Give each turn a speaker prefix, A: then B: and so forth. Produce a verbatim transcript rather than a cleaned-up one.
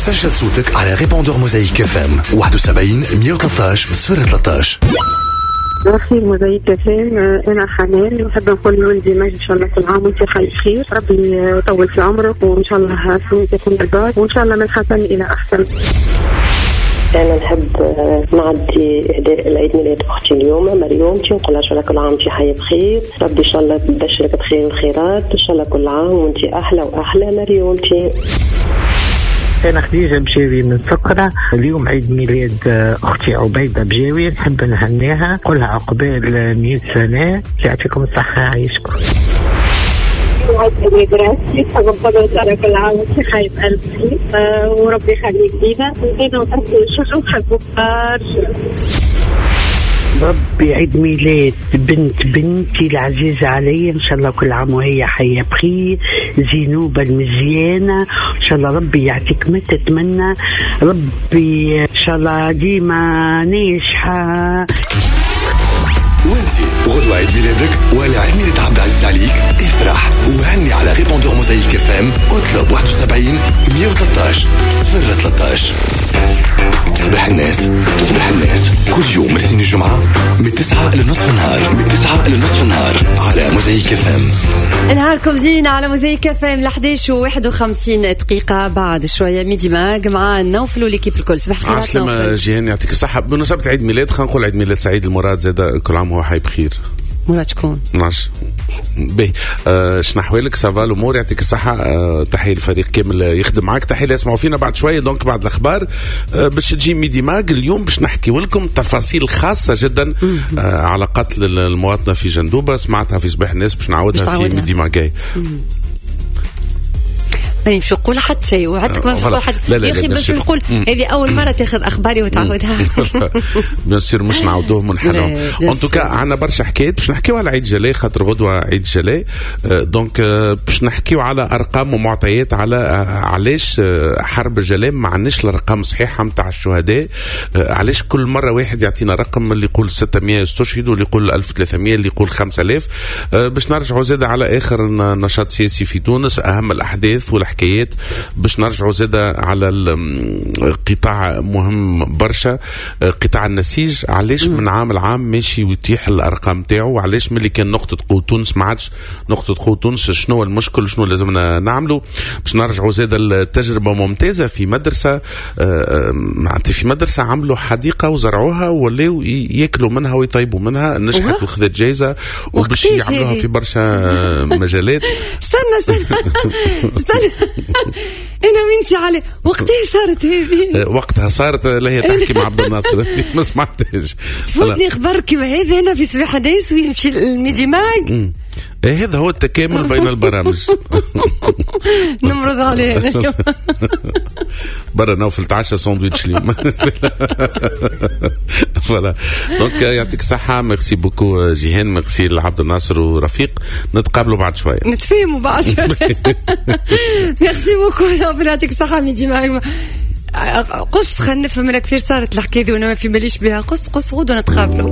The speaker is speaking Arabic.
A: سجل صوتك على ريبوندور موزايك اف ام واحد وسبعين مية وثلاثة عشر صفر ثلاثة عشر.
B: أخي موزايك اف ام، أنا حنان، نحب نقول لولدي ماجد إن شاء الله كل عام وأنت خير خير، ربي يطول في عمرك وإن شاء الله سنين تكون بالبار وإن شاء الله من حسن إلى أحسن.
C: أنا نحب نعدي إهداء العيد ميلاد أختي اليوم مريومتي، ونقول لها إن شاء الله كل عام وأنت حية بخير، ربي إن شاء الله تبشرك بخير والخيرات، إن شاء الله كل عام وأنت أحلى وأحلى مريومتي.
D: أنا خديجة بجاوي من سقرة، اليوم عيد ميلاد أختي عبيدة بجاوي، نحب نهنيها نقولها عقبال مئة سنة، يعطيكم الصحة عايشكم.
B: عيد ميلاد راسي، تقبلوا على كل عام وأنت خير قلبي وربي يخليك لينا، أنا وأختي شو نحبك برشا.
D: ربي عيد ميلاد بنت بنتي العزيزة علي، إن شاء الله كل عام وهي حية بخير، زينوبة المزيانة، إن شاء الله ربي يعطيك ما تتمنى، ربي إن شاء الله ديما ناجحة.
A: وانتي غدوة عيد ميلادك ولا عيد ميلاد عبد العزيز عليك؟ افرح وهني على ريبوندور موزايك اف ام، اطلب واحد وسبعين مية وثلاثة عشر صفر ثلاثة عشر. تصبح الناس تصبح الناس كل يوم من الاثنين الجمعة من تسعة لنصف النهار من تسعة لنصف النهار على موزايك اف ام.
E: نهاركم زين على موزايك اف ام لحداش وواحد وخمسين دقيقة. بعد شوية ميدي ماج مع نوفل وليكيب الكل. صباح الخير
F: عسلامة جيهان، يعطيك الصحة. بمناسبة عيد ميلاد خلينا نقول عيد ميلاد سعيد المراد زاد، كل عام هو حي بخير.
E: مراد شكون؟
F: نعرفش باهي. آه شنو احوالك؟ سافا الامور؟ يعطيك الصحه. آه تحيه الفريق كامل يخدم معاك، تحيه اللي يسمعوا فينا بعد شويه دونك بعد الاخبار. آه باش تجي ميدي ماج اليوم باش نحكي لكم تفاصيل خاصه جدا آه على قتل المواطنه في جندوبه، سمعتها في صباح الناس باش نعاودها في ميدي ماج جاي.
E: ماني مش نقول حتى شيء وعدتك ما نقول حتى يا اخي، باش نقول هذه اول مره تاخذ اخباري وتعاودها.
F: بنصير مش نعاودوه من حالهم. ان توكا عندنا برشا حكايات باش نحكيو على عيد جلاء، خاطر غدوه عيد جلاء. دونك باش نحكيو على ارقام ومعطيات على علاش حرب الجلاء ما عندناش الارقام صحيحه نتاع الشهداء، علاش كل مره واحد يعطينا رقم اللي يقول ستمائة استشهدوا، اللي يقول ألف وثلاثمائة، اللي يقول خمسة آلاف. باش نرجعوا زاد على اخر نشاط سياسي في تونس، اهم الاحداث والحكايات، باش نرجعوا زادة على القطاع مهم برشا، قطاع النسيج، علاش من عام العام ماشي ويتيح الارقام تاعو، وعلاش ملي كان نقطة قوة تونس ما عادش نقطة قوة تونس، شنو المشكل، شنو لازمنا نعملوا. باش نرجعوا زادة التجربة ممتازة في مدرسة، معناتها في مدرسة عملوا حديقة وزرعوها ولاو ياكلوا منها ويطيبوا منها، نجحت وخذت جائزة، وباش يعملوها في برشا مجالات.
E: استنى استنى استنى انا وانتي علي وقتها صارت هذه؟
F: وقتها صارت لا هي تحكي مع عبد الناصر ما سمعتش
E: تفوتني خبر كيما هذا. انا في صباح ناس ويمشي الميدي ماج.
F: ايه هذا هو التكامل بين البرامج.
E: نمرض عليه
F: برا نوفل تعشى ساندويتش اليوم. فوالا دونك يعطيك الصحة. ميرسي بوكو جيهان، ميرسي لعبد الناصر ورفيق، نتقابلوا بعد شوية
E: نتفاهموا بعد شوية. ميرسي بوكو، يعطيك الصحة ميدي ماج. قص خلينا نفهم لك كيفاش صارت الحكاية دي وانا ما في باليش بها. قص قص غدوة نتقابلوا.